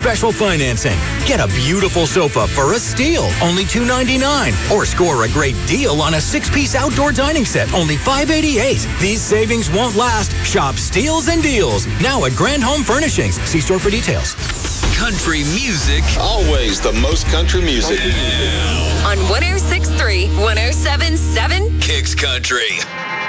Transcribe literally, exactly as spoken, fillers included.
special financing. Get a beautiful sofa for a steal, only two ninety-nine. Or score a great deal on a six-piece outdoor dining set, only five eighty-eight. These savings won't last. Shop Steals and Deals now at Grand Home Furnishings. See store for details. Country music. Always the most country music. Yeah. On one oh six point three, one oh seven point seven Kicks Country.